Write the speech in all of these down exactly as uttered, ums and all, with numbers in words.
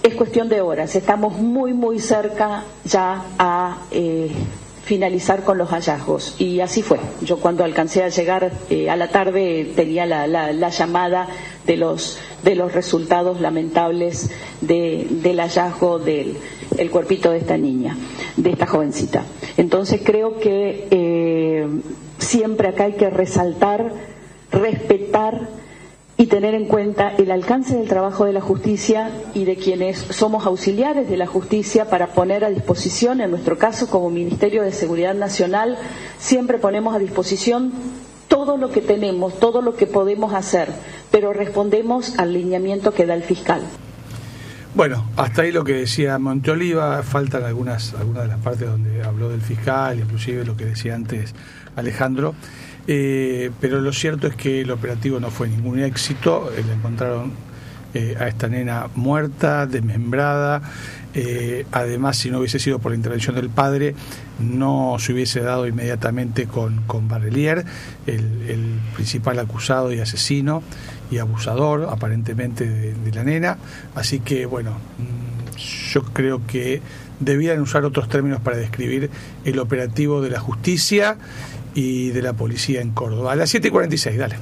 es cuestión de horas. Estamos muy, muy cerca ya a eh, finalizar con los hallazgos. Y así fue. Yo cuando alcancé a llegar eh, a la tarde tenía la, la, la llamada de los, de los resultados lamentables de, del hallazgo del el cuerpito de esta niña, de esta jovencita. Entonces creo que eh, siempre acá hay que resaltar, respetar y tener en cuenta el alcance del trabajo de la justicia y de quienes somos auxiliares de la justicia para poner a disposición, en nuestro caso como Ministerio de Seguridad Nacional, siempre ponemos a disposición todo lo que tenemos, todo lo que podemos hacer, pero respondemos al lineamiento que da el fiscal. Bueno, hasta ahí lo que decía Monteoliva, faltan algunas, algunas de las partes donde habló del fiscal, inclusive lo que decía antes Alejandro, eh, pero lo cierto es que el operativo no fue ningún éxito, eh, le encontraron eh, a esta nena muerta, desmembrada, eh, además si no hubiese sido por la intervención del padre, no se hubiese dado inmediatamente con, con Barrelier, el, el principal acusado y asesino y abusador aparentemente de, de la nena, así que bueno, yo creo que debían usar otros términos para describir el operativo de la justicia y de la policía en Córdoba. A las siete y cuarenta y seis, dale.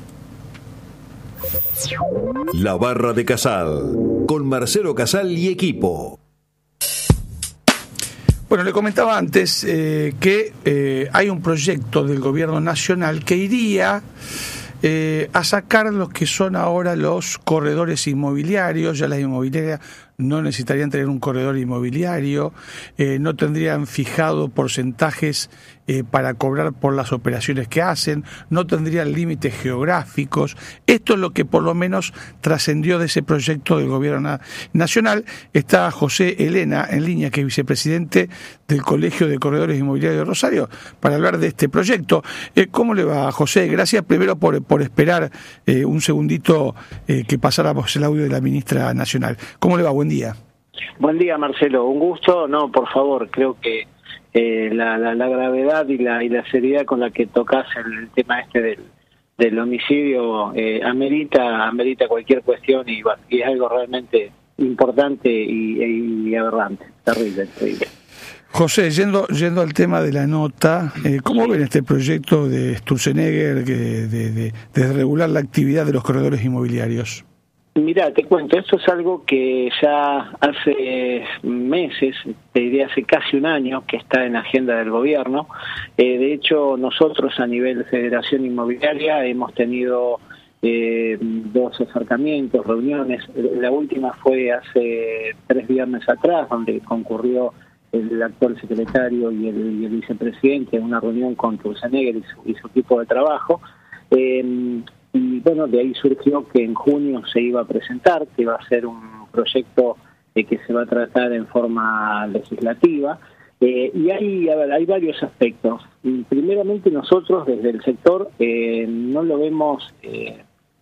La Barra de Casal, con Marcelo Casal y equipo. Bueno, le comentaba antes eh, que eh, hay un proyecto del gobierno nacional que iría Eh, a sacar los que son ahora los corredores inmobiliarios. Ya las inmobiliarias no necesitarían tener un corredor inmobiliario, eh, no tendrían fijado porcentajes eh, para cobrar por las operaciones que hacen, no tendrían límites geográficos. Esto es lo que por lo menos trascendió de ese proyecto del gobierno na- nacional. Está José Elena en línea, que es vicepresidente del Colegio de Corredores Inmobiliarios de Rosario, para hablar de este proyecto. Eh, ¿Cómo le va, José? Gracias primero por, por esperar eh, un segundito eh, que pasáramos el audio de la ministra nacional. ¿Cómo le va? Buen día. Buen día, Marcelo. Un gusto. No, por favor, creo que eh, la, la, la gravedad y la, y la seriedad con la que tocas el, el tema este del, del homicidio eh, amerita amerita cualquier cuestión y, y es algo realmente importante y, y aberrante. Terrible, terrible. José, yendo yendo al tema de la nota, eh, ¿cómo ven este proyecto de Sturzenegger de, de, de, de regular la actividad de los corredores inmobiliarios? Mira, te cuento, esto es algo que ya hace meses, te diría hace casi un año, que está en la agenda del gobierno. Eh, de hecho, nosotros a nivel de Federación Inmobiliaria hemos tenido eh, dos acercamientos, reuniones. La última fue hace tres viernes atrás, donde concurrió el actual secretario y el, y el vicepresidente en una reunión con Sturzenegger y su, y su equipo de trabajo. Eh, Y bueno, de ahí surgió que en junio se iba a presentar, que iba a ser un proyecto eh, que se va a tratar en forma legislativa. Eh, y hay, a ver, hay varios aspectos. Y primeramente nosotros desde el sector eh, no lo vemos eh,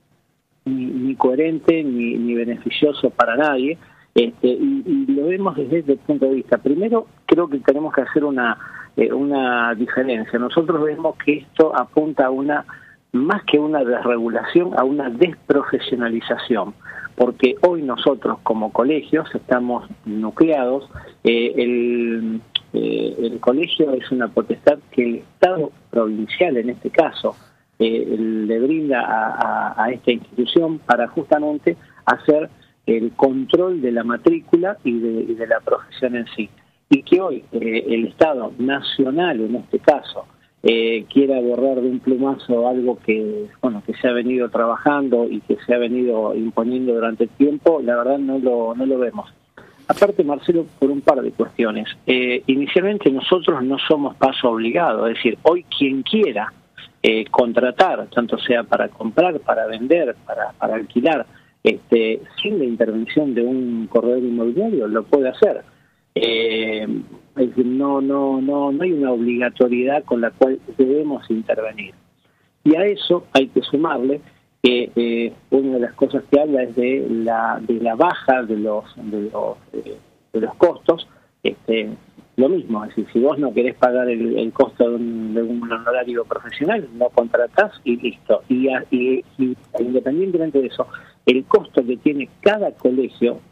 ni, ni coherente ni, ni beneficioso para nadie. Este, y, y lo vemos desde este punto de vista. Primero, creo que tenemos que hacer una, eh, una diferencia. Nosotros vemos que esto apunta a una... más que una desregulación, a una desprofesionalización, porque hoy nosotros como colegios estamos nucleados, eh, el, eh, el colegio es una potestad que el Estado provincial, en este caso, eh, le brinda a, a, a esta institución para justamente hacer el control de la matrícula y de, y de la profesión en sí. Y que hoy eh, el Estado nacional, en este caso, Eh, quiera borrar de un plumazo algo que bueno que se ha venido trabajando y que se ha venido imponiendo durante el tiempo, la verdad no lo no lo vemos. Aparte, Marcelo, por un par de cuestiones. Eh, inicialmente nosotros no somos paso obligado, es decir, hoy quien quiera eh, contratar, tanto sea para comprar, para vender, para, para alquilar, este, sin la intervención de un corredor inmobiliario, lo puede hacer. Eh, es decir, no, no, no, no hay una obligatoriedad con la cual debemos intervenir. Y a eso hay que sumarle que eh, una de las cosas que habla es de la de la baja de los de los, eh, de los costos. Este, lo mismo, es decir, si vos no querés pagar el, el costo de un, de un honorario profesional, no contratás y listo. Y, y, y independientemente de eso, el costo que tiene cada colegio